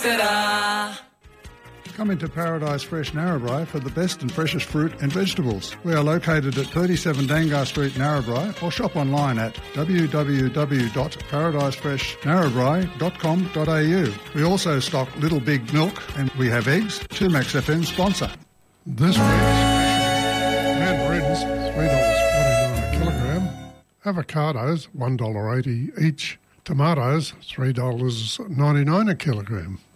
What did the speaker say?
Come into Paradise Fresh Narrabri for the best and freshest fruit and vegetables. We are located at 37 Dangar Street, Narrabri, or shop online at www.paradisefreshnarrabri.com.au. We also stock Little Big Milk and we have eggs. 2Max FM sponsor. This week's mandarins, $3.49 a kilogram. Avocados, $1.80 each. Tomatoes, $3.99 a kilogram.